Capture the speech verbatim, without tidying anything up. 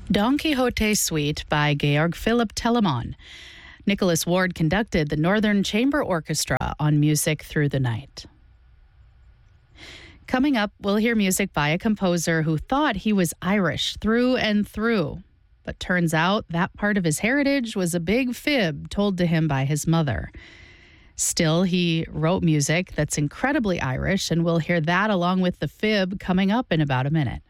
Don Quixote Suite by Georg Philipp Telemann. Nicholas Ward conducted the Northern Chamber Orchestra on Music Through the Night. Coming up, we'll hear music by a composer who thought he was Irish through and through. But turns out that part of his heritage was a big fib told to him by his mother. Still, he wrote music that's incredibly Irish, and we'll hear that along with the fib coming up in about a minute.